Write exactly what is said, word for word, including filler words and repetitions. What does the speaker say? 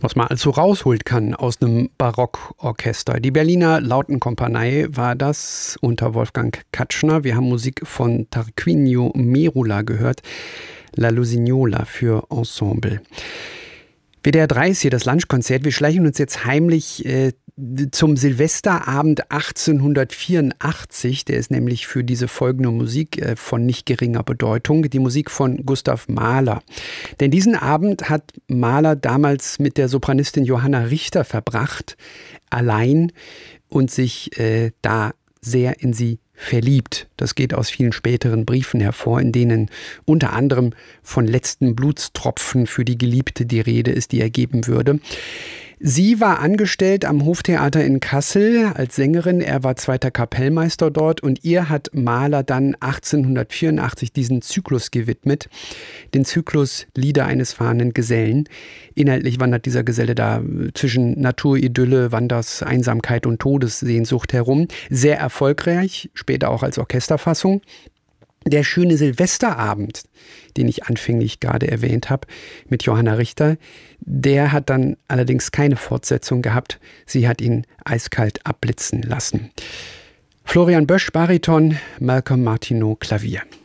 Was man also rausholt kann aus einem Barockorchester. Die Berliner Lautenkompanie war das unter Wolfgang Katschner. Wir haben Musik von Tarquinio Merula gehört. La Lusignola für Ensemble. W D R drei ist hier das Lunchkonzert. Wir schleichen uns jetzt heimlich äh, zum Silvesterabend achtzehnhundertvierundachtzig. Der ist nämlich für diese folgende Musik äh, von nicht geringer Bedeutung. Die Musik von Gustav Mahler. Denn diesen Abend hat Mahler damals mit der Sopranistin Johanna Richter verbracht. Allein und sich äh, da sehr in sie verliebt. Das geht aus vielen späteren Briefen hervor, in denen unter anderem von letzten Blutstropfen für die Geliebte die Rede ist, die er geben würde. Sie war angestellt am Hoftheater in Kassel als Sängerin. Er war zweiter Kapellmeister dort und ihr hat Mahler dann achtzehnhundertvierundachtzig diesen Zyklus gewidmet, den Zyklus Lieder eines fahrenden Gesellen. Inhaltlich wandert dieser Geselle da zwischen Naturidylle, Wanders, Einsamkeit und Todessehnsucht herum. Sehr erfolgreich, später auch als Orchesterfassung. Der schöne Silvesterabend, den ich anfänglich gerade erwähnt habe, mit Johanna Richter, der hat dann allerdings keine Fortsetzung gehabt. Sie hat ihn eiskalt abblitzen lassen. Florian Bösch, Bariton, Malcolm Martineau, Klavier.